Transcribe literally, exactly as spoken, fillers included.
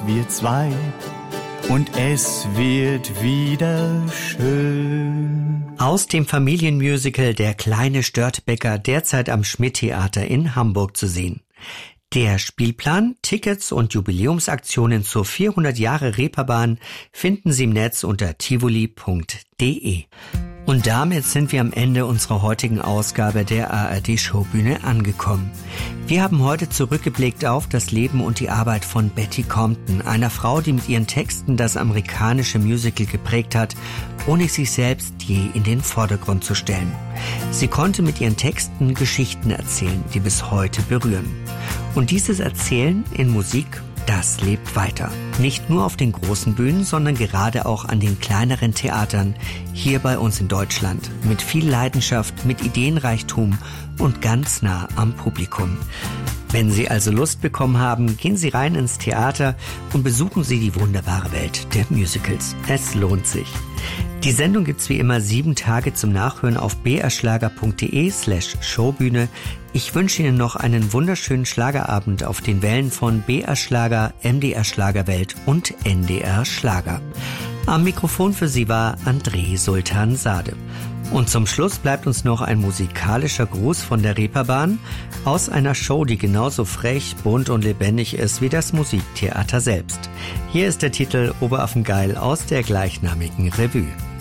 wir zwei und es wird wieder schön. Aus dem Familienmusical Der kleine Störtebeker, derzeit am Schmidt-Theater in Hamburg zu sehen. Der Spielplan, Tickets und Jubiläumsaktionen zur vierhundert Jahre Reeperbahn finden Sie im Netz unter tivoli punkt de. Und damit sind wir am Ende unserer heutigen Ausgabe der A R D-Showbühne angekommen. Wir haben heute zurückgeblickt auf das Leben und die Arbeit von Betty Comden, einer Frau, die mit ihren Texten das amerikanische Musical geprägt hat, ohne sich selbst je in den Vordergrund zu stellen. Sie konnte mit ihren Texten Geschichten erzählen, die bis heute berühren. Und dieses Erzählen in Musik, das lebt weiter. Nicht nur auf den großen Bühnen, sondern gerade auch an den kleineren Theatern hier bei uns in Deutschland. Mit viel Leidenschaft, mit Ideenreichtum und ganz nah am Publikum. Wenn Sie also Lust bekommen haben, gehen Sie rein ins Theater und besuchen Sie die wunderbare Welt der Musicals. Es lohnt sich. Die Sendung gibt's wie immer sieben Tage zum Nachhören auf brschlager.de slash Showbühne. Ich wünsche Ihnen noch einen wunderschönen Schlagerabend auf den Wellen von B R Schlager, M D R Schlagerwelt und N D R Schlager. Am Mikrofon für Sie war André Sultan Sade. Und zum Schluss bleibt uns noch ein musikalischer Gruß von der Reeperbahn aus einer Show, die genauso frech, bunt und lebendig ist wie das Musiktheater selbst. Hier ist der Titel Oberaffengeil aus der gleichnamigen Revue.